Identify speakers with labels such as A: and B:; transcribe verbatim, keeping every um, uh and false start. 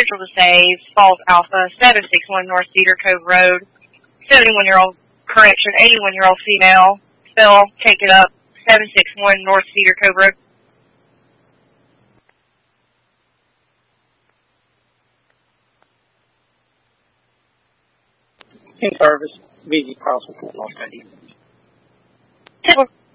A: scheduled to save Falls Alpha, seven six one North Cedar Cove Road, seventy-one-year-old, correction, eighty-one-year-old female, Phil, take it up, seven six one North Cedar Cove Road.
B: In service, V G Crossing, Los Angeles.